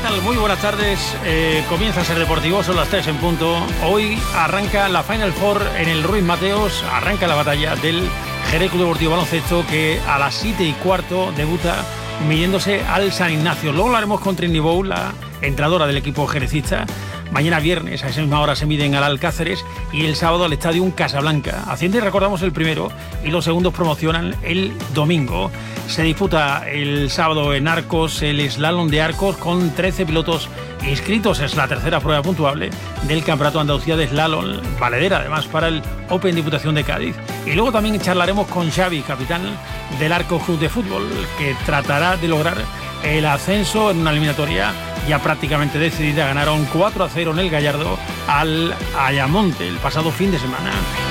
tal? Muy buenas tardes. Comienza a ser deportivo, son las 3 en punto. Hoy arranca la Final Four en el Ruiz Mateos. Arranca la batalla del Jerez Club Deportivo Baloncesto, que a las 7:15 debuta midiéndose al San Ignacio. Luego lo haremos con Trini Bow, la entrenadora del equipo jerezista. Mañana viernes a esa misma hora se miden al Alcáceres y el sábado al Estadio Casablanca. Asciende, recordamos, el primero y los segundos promocionan el domingo. Se disputa el sábado en Arcos el slalom de Arcos con 13 pilotos inscritos. Es la tercera prueba puntuable del Campeonato de Andalucía de Slalom, valedera además para el Open Diputación de Cádiz. Y luego también charlaremos con Xavi, capitán del Arcos Club de Fútbol, que tratará de lograr el ascenso en una eliminatoria ya prácticamente decidida. Ganaron 4-0 en el Gallardo al Ayamonte el pasado fin de semana.